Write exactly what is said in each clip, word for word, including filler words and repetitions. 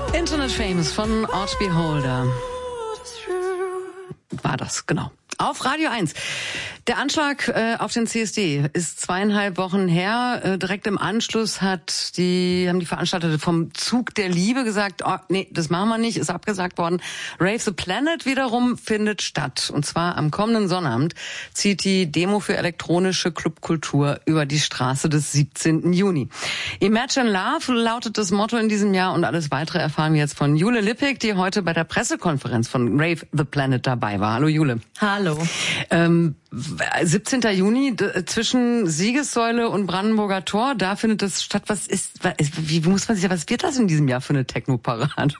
Internet Famous von Art Beholder. War das, genau. Auf Radio eins. Der Anschlag äh, auf den C S D ist zweieinhalb Wochen her. Äh, direkt im Anschluss hat die, haben die Veranstalter vom Zug der Liebe gesagt, oh, nee, das machen wir nicht, ist abgesagt worden. Rave the Planet wiederum findet statt. Und zwar am kommenden Sonnabend zieht die Demo für elektronische Clubkultur über die Straße des siebzehnten Juni. Imagine Love lautet das Motto in diesem Jahr und alles weitere erfahren wir jetzt von Jule Lippig, die heute bei der Pressekonferenz von Rave the Planet dabei war. Hallo Jule. Hallo. Ähm, siebzehnten Juni d- zwischen Siegessäule und Brandenburger Tor, da findet das statt. Was ist, wie muss man sich, was wird das in diesem Jahr für eine Technoparade?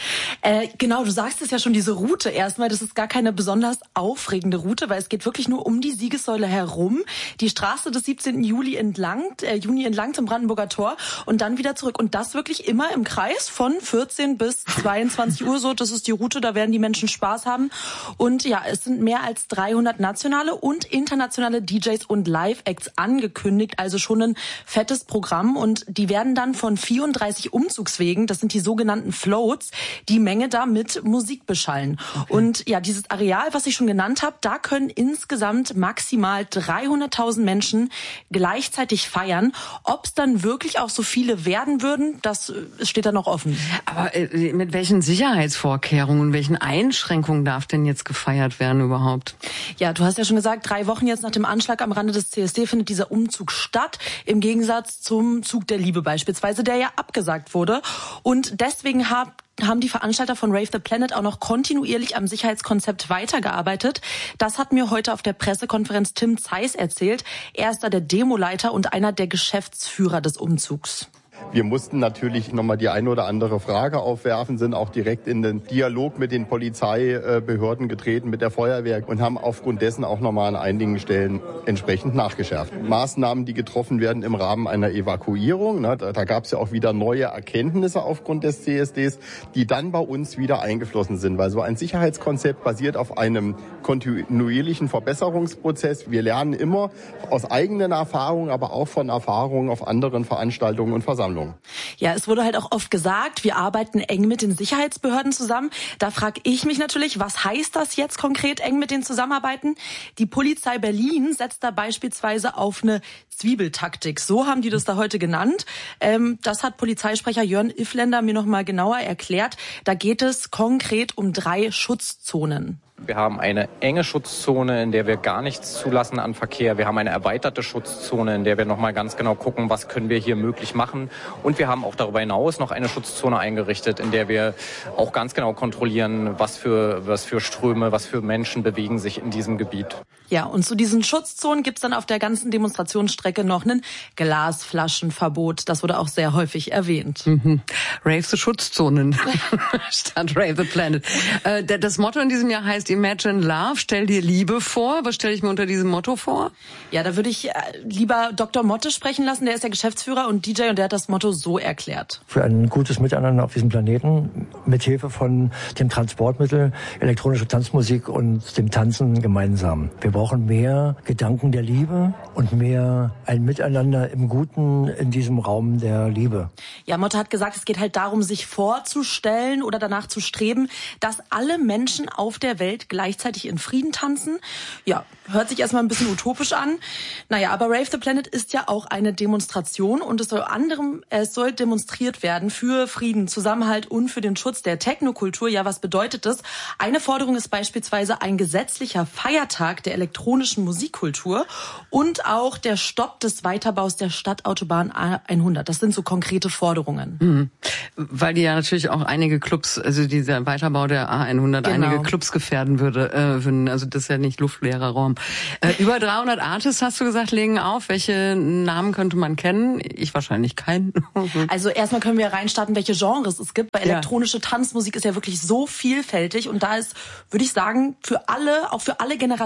Äh, genau, du sagst es ja schon, diese Route erstmal, das ist gar keine besonders aufregende Route, weil es geht wirklich nur um die Siegessäule herum, die Straße des siebzehnten Juli entlang, äh, Juni entlang zum Brandenburger Tor und dann wieder zurück. Und das wirklich immer im Kreis von vierzehn bis zweiundzwanzig Uhr so. Das ist die Route, da werden die Menschen Spaß haben. Und ja, es sind mehr als dreihundert nationale und internationale D Js und Live-Acts angekündigt, also schon ein fettes Programm. Und die werden dann von vierunddreißig Umzugswegen, das sind die sogenannten Floats, die Menge da mit Musik beschallen. Okay. Und ja, dieses Areal, was ich schon genannt habe, da können insgesamt maximal dreihunderttausend Menschen gleichzeitig feiern. Ob es dann wirklich auch so viele werden würden, das steht da noch offen. Aber äh, mit welchen Sicherheitsvorkehrungen, welchen Einschränkungen darf denn jetzt gefeiert werden überhaupt? Ja, du hast ja schon gesagt, drei Wochen jetzt nach dem Anschlag am Rande des C S D findet dieser Umzug statt, im Gegensatz zum Zug der Liebe beispielsweise, der ja abgesagt wurde. Und deswegen hat haben die Veranstalter von Rave the Planet auch noch kontinuierlich am Sicherheitskonzept weitergearbeitet. Das hat mir heute auf der Pressekonferenz Tim Zeiss erzählt. Er ist da der Demoleiter und einer der Geschäftsführer des Umzugs. Wir mussten natürlich nochmal die eine oder andere Frage aufwerfen, sind auch direkt in den Dialog mit den Polizeibehörden getreten, mit der Feuerwehr und haben aufgrund dessen auch nochmal an einigen Stellen entsprechend nachgeschärft. Maßnahmen, die getroffen werden im Rahmen einer Evakuierung, ne, da, da gab es ja auch wieder neue Erkenntnisse aufgrund des C S Ds, die dann bei uns wieder eingeflossen sind, weil so ein Sicherheitskonzept basiert auf einem kontinuierlichen Verbesserungsprozess. Wir lernen immer aus eigenen Erfahrungen, aber auch von Erfahrungen auf anderen Veranstaltungen und Versammlungen. Ja, es wurde halt auch oft gesagt, wir arbeiten eng mit den Sicherheitsbehörden zusammen. Da frage ich mich natürlich, was heißt das jetzt konkret, eng mit denen zusammenarbeiten? Die Polizei Berlin setzt da beispielsweise auf eine Zwiebeltaktik. So haben die das da heute genannt. Ähm, das hat Polizeisprecher Jörn Iffländer mir noch mal genauer erklärt. Da geht es konkret um drei Schutzzonen. Wir haben eine enge Schutzzone, in der wir gar nichts zulassen an Verkehr. Wir haben eine erweiterte Schutzzone, in der wir noch mal ganz genau gucken, was können wir hier möglich machen. Und wir haben auch darüber hinaus noch eine Schutzzone eingerichtet, in der wir auch ganz genau kontrollieren, was für, was für Ströme, was für Menschen bewegen sich in diesem Gebiet. Ja, und zu diesen Schutzzonen gibt's dann auf der ganzen Demonstrationsstrecke noch ein Glasflaschenverbot. Das wurde auch sehr häufig erwähnt. Mhm. Rave the Schutzzonen statt Rave the Planet. Äh, das Motto in diesem Jahr heißt Imagine Love, stell dir Liebe vor. Was stelle ich mir unter diesem Motto vor? Ja, da würde ich lieber Doktor Motte sprechen lassen. Der ist ja Geschäftsführer und D J und der hat das Motto so erklärt. Für ein gutes Miteinander auf diesem Planeten mit Hilfe von dem Transportmittel, elektronische Tanzmusik und dem Tanzen gemeinsam. Wir brauchen mehr Gedanken der Liebe und mehr ein Miteinander im Guten in diesem Raum der Liebe. Ja, Motte hat gesagt, es geht halt darum, sich vorzustellen oder danach zu streben, dass alle Menschen auf der Welt gleichzeitig in Frieden tanzen. Ja, hört sich erstmal ein bisschen utopisch an. Naja, aber Rave the Planet ist ja auch eine Demonstration und es soll anderem, es soll demonstriert werden für Frieden, Zusammenhalt und für den Schutz der Technokultur. Ja, was bedeutet das? Eine Forderung ist beispielsweise ein gesetzlicher Feiertag der elektronischen Musikkultur und auch der Stopp des Weiterbaus der Stadtautobahn A hundert. Das sind so konkrete Forderungen. Mhm. Weil die ja natürlich auch einige Clubs, also dieser Weiterbau der A hundert, genau, einige Clubs gefährden würde. Äh, also das ist ja nicht luftleerer Raum. Äh, über dreihundert Artists, hast du gesagt, legen auf. Welche Namen könnte man kennen? Ich wahrscheinlich keinen. Also erstmal können wir reinstarten, welche Genres es gibt. Bei elektronische Tanzmusik ist ja wirklich so vielfältig und da ist, würde ich sagen, für alle, auch für alle Generationen was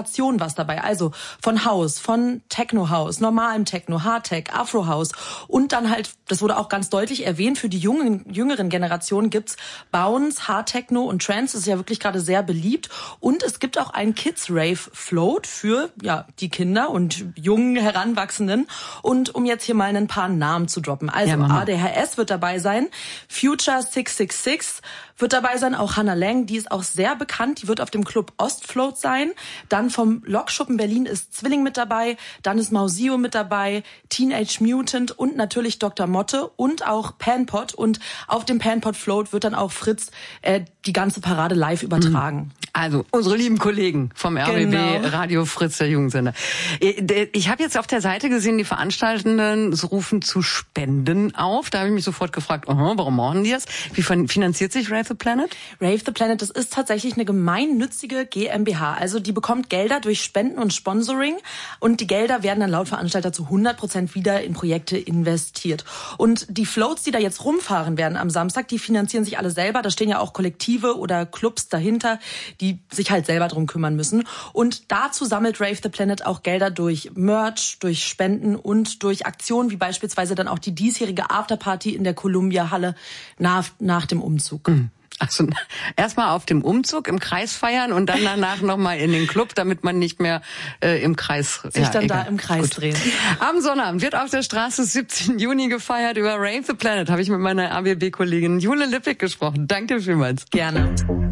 was dabei. Also von House, von Techno House, normalem Techno, Hardtech, Afro House und dann halt, das wurde auch ganz deutlich erwähnt, für die jungen, jüngeren Generationen gibt's Bounce, Hardtechno und Trance. Das ist ja wirklich gerade sehr beliebt. Und es gibt auch einen Kids Rave Float für ja die Kinder und jungen Heranwachsenden. Und um jetzt hier mal ein paar Namen zu droppen. Also ja, A D H S wird dabei sein, Future six six six wird dabei sein, auch Hannah Lang, die ist auch sehr bekannt, die wird auf dem Club Ostfloat sein. Dann vom Lokschuppen Berlin ist Zwilling mit dabei, dann ist Mausio mit dabei, Teenage Mutant und natürlich Doktor Motte und auch Panpot. Und auf dem Panpot Float wird dann auch Fritz äh, die ganze Parade live übertragen. Also unsere lieben Kollegen vom R B B Genau. Radio Fritz, der Jugendsender. Ich habe jetzt auf der Seite gesehen, die Veranstaltenden rufen zu Spenden auf. Da habe ich mich sofort gefragt, aha, warum machen die das? Wie finanziert sich Rave the Planet? Rave the Planet, das ist tatsächlich eine gemeinnützige GmbH. Also die bekommt Gelder durch Spenden und Sponsoring und die Gelder werden dann laut Veranstalter zu hundert Prozent wieder in Projekte investiert. Und die Floats, die da jetzt rumfahren werden am Samstag, die finanzieren sich alle selber. Da stehen ja auch Kollektive oder Clubs dahinter, die sich halt selber drum kümmern müssen. Und dazu sammelt Rave the Planet auch Gelder durch Merch, durch Spenden und durch Aktionen, wie beispielsweise dann auch die diesjährige Afterparty in der Columbia-Halle nach, nach dem Umzug. Mhm. Also erstmal auf dem Umzug im Kreis feiern und dann danach nochmal in den Club, damit man nicht mehr äh, im Kreis... Sich ja, dann egal. da im Kreis Gut. drehen. Am Sonnabend wird auf der Straße siebzehnten Juni gefeiert. Über Rave the Planet habe ich mit meiner A B B-Kollegin Jule Lippig gesprochen. Danke vielmals. Gerne.